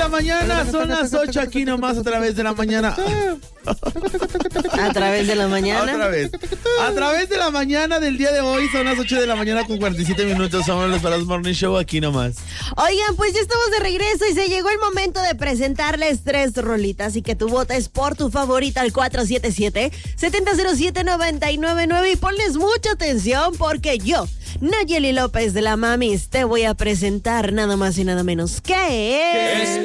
la mañana, son las 8 aquí nomás a través de la mañana. ¿A través de la mañana? Otra vez. A través de la mañana del día de hoy, son las 8 de la mañana con 47 minutos. Somos los Parados Morning Show aquí nomás. Oigan, pues ya estamos de regreso y se llegó el momento de presentarles 3 rolitas y que tú votes por tu favorita al 477-707-999 y ponles mucha atención porque yo, Nayeli López de la Mamis, te voy a presentar nada más y nada menos que...